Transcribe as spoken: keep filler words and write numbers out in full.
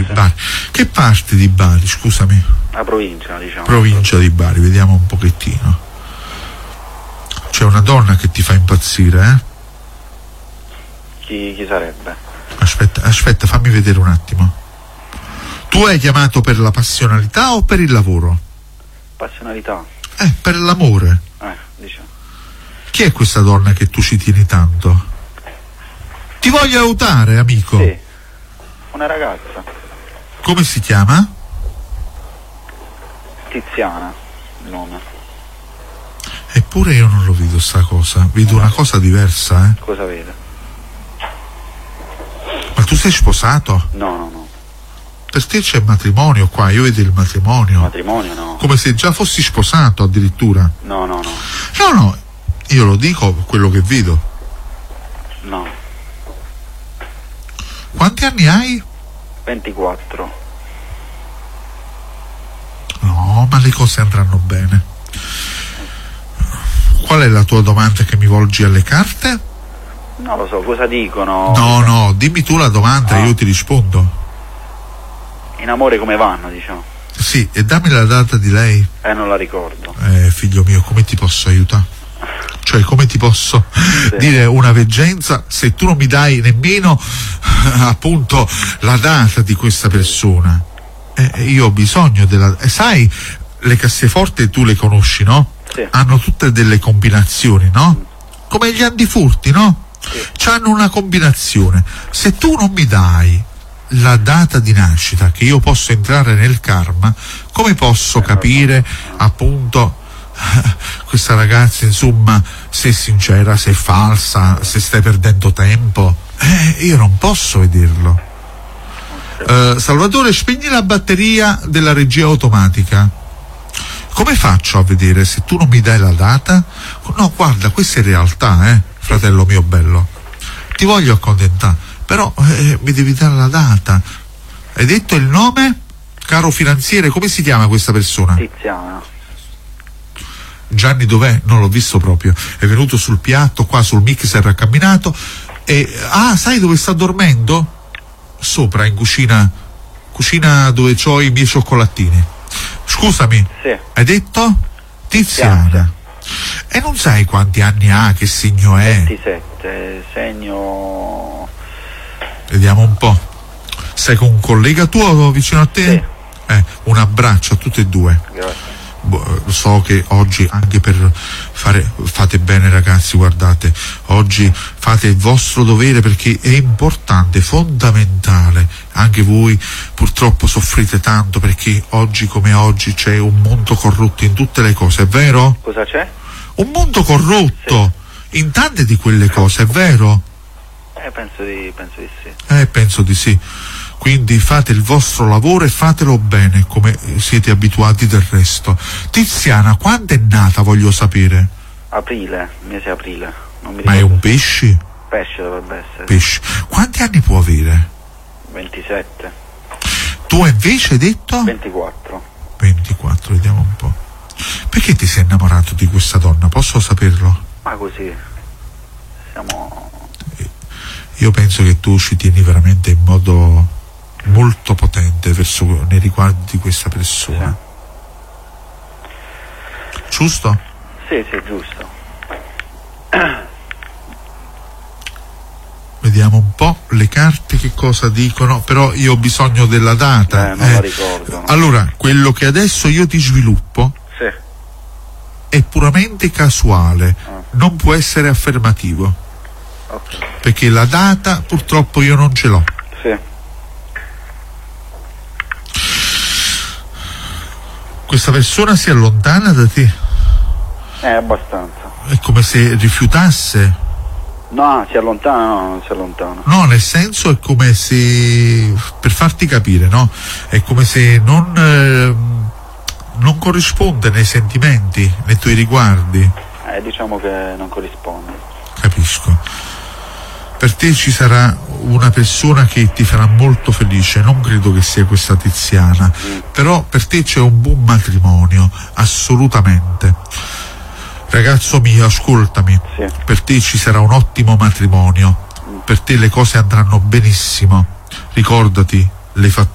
sì. Bari. Che parte di Bari, scusami? La provincia, diciamo. Provincia di Bari, vediamo un pochettino. C'è una donna che ti fa impazzire, eh? Chi, chi sarebbe? Aspetta, aspetta, fammi vedere un attimo. Tu hai chiamato per la passionalità o per il lavoro? Passionalità. Eh, per l'amore. Eh, diciamo. Chi è questa donna che tu ci tieni tanto? Ti voglio aiutare, amico. Sì, una ragazza. Come si chiama? Tiziana, il nome. Eppure io non lo vedo sta cosa, vedo una cosa diversa, eh. Cosa vede? Ma tu sei sposato? No, no, no. Per te c'è matrimonio qua, io vedo il matrimonio. Matrimonio no. Come se già fossi sposato addirittura. No, no, no. No, no, io lo dico quello che vedo. No. Quanti anni hai? ventiquattro. No, ma le cose andranno bene. Qual è la tua domanda che mi volgi alle carte? Non lo so, cosa dicono? No, no, dimmi tu la domanda e Ah. io ti rispondo. In amore come vanno, diciamo? Sì, e dammi la data di lei. Eh, non la ricordo. Eh, figlio mio, come ti posso aiutare? Cioè, come ti posso Sì. dire una veggenza se tu non mi dai nemmeno appunto la data di questa persona? Eh, io ho bisogno della... Eh, sai, le casseforti tu le conosci, no? Sì. Hanno tutte delle combinazioni, no? Come gli antifurti, no? Sì. C'hanno una combinazione. Se tu non mi dai la data di nascita, che io posso entrare nel karma, come posso capire appunto questa ragazza, insomma, se è sincera, se è falsa, se stai perdendo tempo? Eh, io non posso vederlo. Eh, Salvatore, spegni la batteria della regia automatica. Come faccio a vedere se tu non mi dai la data? No, guarda, questa è realtà, eh, fratello mio bello. Ti voglio accontentare, però eh, mi devi dare la data. Hai detto il nome? Caro finanziere, come si chiama questa persona? Tiziana. Gianni dov'è? Non l'ho visto proprio. È venuto sul piatto, qua sul mixer, ha camminato e... Ah, sai dove sta dormendo? Sopra, in cucina. Cucina dove c'ho i miei cioccolatini. Scusami, Sì. hai detto? Tiziana. E non sai quanti anni ha, che segno è? ventisette, segno... Vediamo un po'. Sei con un collega tuo vicino a te? Sì. Eh, un abbraccio a tutti e due. Grazie. Bo- so che oggi anche per fare, fate bene ragazzi, guardate, oggi fate il vostro dovere perché è importante, fondamentale. Anche voi purtroppo soffrite tanto perché oggi come oggi c'è un mondo corrotto in tutte le cose, è vero? Cosa c'è? Un mondo corrotto in tante di quelle cose, è vero? Eh, penso di, penso di sì. Eh, penso di sì. Quindi fate il vostro lavoro e fatelo bene, come siete abituati del resto. Tiziana, quando è nata, voglio sapere? Aprile, mese aprile. Non mi Ma è ricordo. un pesce? Pesce dovrebbe essere. Pesce. Quanti anni può avere? ventisette. Tu invece hai detto? ventiquattro. ventiquattro, vediamo un po'. Perché ti sei innamorato di questa donna? Posso saperlo? Ma così. Siamo... Io penso che tu ci tieni veramente in modo molto potente verso, nei riguardi di questa persona. Sì. Giusto? Sì, sì, giusto. Vediamo un po' le carte che cosa dicono, però io ho bisogno della data. Eh, non la ricordo. No. Allora, quello che adesso io ti sviluppo Sì. è puramente casuale, Ah. non può essere affermativo, Ok. perché la data purtroppo io non ce l'ho. Sì. Questa persona si allontana da te, Eh, abbastanza. è come se rifiutasse. No, si allontana, no, non si allontana. No, nel senso è come se, per farti capire, no? È come se non, eh, non corrisponde nei sentimenti, nei tuoi riguardi. Eh, diciamo che non corrisponde. Capisco. Per te ci sarà una persona che ti farà molto felice, non credo che sia questa Tiziana, Mm. però per te c'è un buon matrimonio, assolutamente. Ragazzo mio, ascoltami, Sì. per te ci sarà un ottimo matrimonio, per te le cose andranno benissimo, ricordati, le fatture